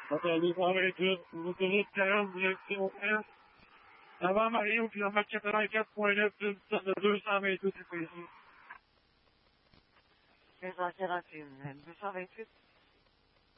Attendez, on va être l'autoroute 40 direction Est. Avant Mario, kilomètre 84.9, d'une distance de 228 ici. 541, 228.